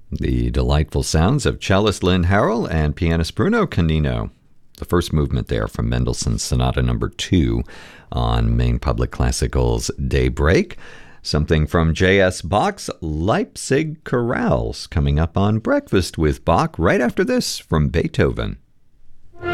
The delightful sounds of cellist Lynn Harrell and pianist Bruno Canino. The first movement there from Mendelssohn's Sonata No. 2 on Maine Public Classical's Daybreak. Something from J.S. Bach's Leipzig Chorales coming up on Breakfast with Bach right after this from Beethoven.